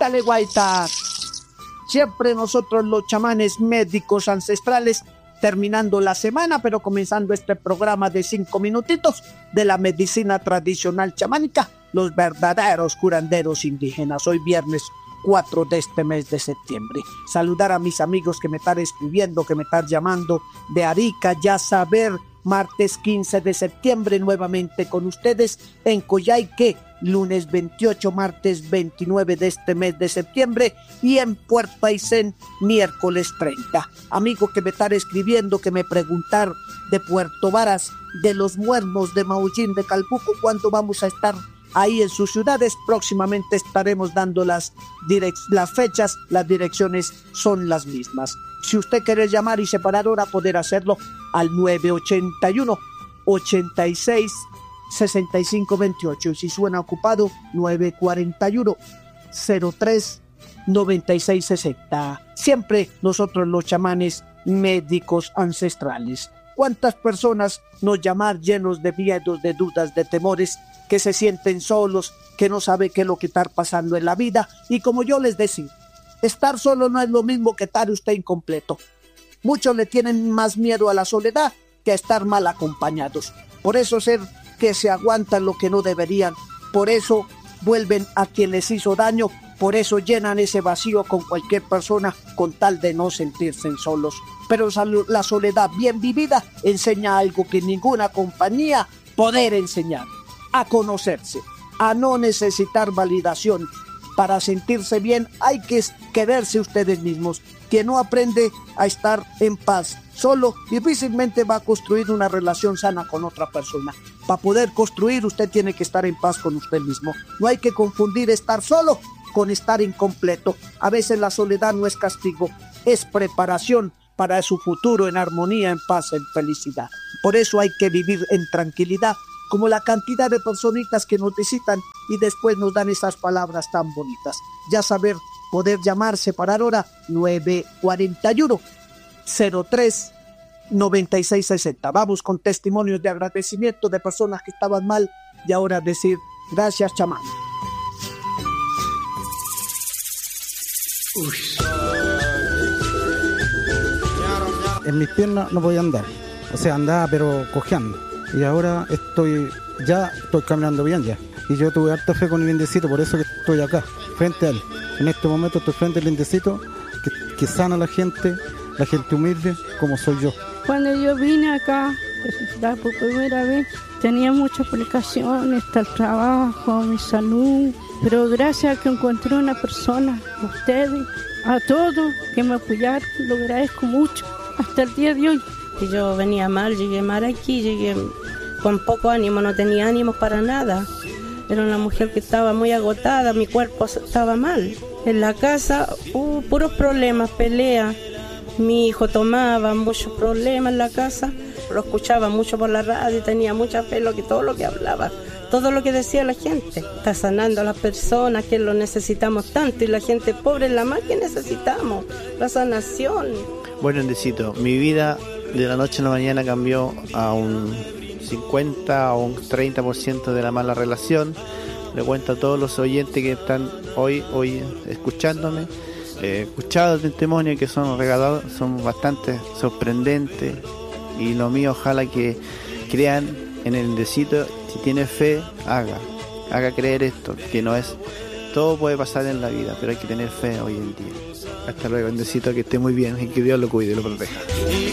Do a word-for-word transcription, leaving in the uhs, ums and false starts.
Guaitale guaita. Siempre nosotros los chamanes médicos ancestrales, terminando la semana, pero comenzando este programa de cinco minutitos de la medicina tradicional chamánica, los verdaderos curanderos indígenas. Hoy viernes cuatro de este mes de septiembre. Saludar a mis amigos que me están escribiendo, que me están llamando de Arica, ya saber, martes quince de septiembre nuevamente con ustedes en Coyhaique, lunes veintiocho, martes veintinueve de este mes de septiembre y en Puerto Aysén, miércoles treinta. Amigo que me están escribiendo, que me preguntar de Puerto Varas, de los Muermos, de Maullín, de Calbuco, ¿cuándo vamos a estar ahí en sus ciudades? Próximamente estaremos dando las, direc- las fechas, las direcciones son las mismas. Si usted quiere llamar y separar hora, poder hacerlo al nueve ochenta y uno, ochenta y seis, sesenta y cinco veintiocho. Si suena ocupado, nueve cuarenta y uno, cero tres, noventa y seis sesenta. Siempre nosotros los chamanes médicos ancestrales. ¿Cuántas personas nos llaman llenos de miedos, de dudas, de temores, que se sienten solos, que no saben qué es lo que está pasando en la vida? Y como yo les decía, estar solo no es lo mismo que estar usted incompleto. Muchos le tienen más miedo a la soledad que a estar mal acompañados. Por eso ser que se aguantan lo que no deberían, por eso vuelven a quien les hizo daño, por eso llenan ese vacío con cualquier persona con tal de no sentirse solos. Pero la soledad bien vivida enseña algo que ninguna compañía poder enseñar: a conocerse, a no necesitar validación. Para sentirse bien hay que quererse ustedes mismos. Quien no aprende a estar en paz solo, difícilmente va a construir una relación sana con otra persona. Para poder construir, usted tiene que estar en paz con usted mismo. No hay que confundir estar solo con estar incompleto. A veces la soledad no es castigo, es preparación para su futuro en armonía, en paz, en felicidad. Por eso hay que vivir en tranquilidad, como la cantidad de personitas que nos visitan y después nos dan esas palabras tan bonitas. Ya saber, poder llamar, separar hora, nueve cuarenta y uno, cero tres, noventa y seis sesenta. Vamos con testimonios de agradecimiento de personas que estaban mal y ahora decir gracias, chamán. Uy. En mis piernas no podía andar, o sea, andaba pero cojeando. Y ahora estoy, ya estoy caminando bien ya. Y yo tuve harta fe con el indecito, por eso que estoy acá, frente a él. En este momento estoy frente al indecito, que, que sana a la gente, la gente humilde, como soy yo. Cuando yo vine acá, por primera vez, tenía muchas complicaciones, está el trabajo, mi salud. Pero gracias a que encontré una persona, a ustedes, a todos que me apoyaron, lo agradezco mucho, hasta el día de hoy. Y yo venía mal, llegué mal aquí, llegué con poco ánimo, no tenía ánimos para nada. Era una mujer que estaba muy agotada, mi cuerpo estaba mal. En la casa hubo puros problemas, peleas. Mi hijo tomaba, muchos problemas en la casa. Lo escuchaba mucho por la radio y tenía mucha fe en lo que, todo lo que hablaba, todo lo que decía la gente. Está sanando a las personas que lo necesitamos tanto y la gente pobre es la más que necesitamos, la sanación. Bueno, Indecito, mi vida de la noche a la mañana cambió a un cincuenta o un treinta por ciento de la mala relación. Le cuento a todos los oyentes que están hoy, hoy escuchándome, eh, escuchado el testimonio que son regalados, son bastante sorprendentes. Y lo mío, ojalá que crean en el Indecito. Si tiene fe, haga, haga creer esto, que no es, todo puede pasar en la vida, pero hay que tener fe hoy en día. Hasta luego, Indecito, que esté muy bien y que Dios lo cuide y lo proteja.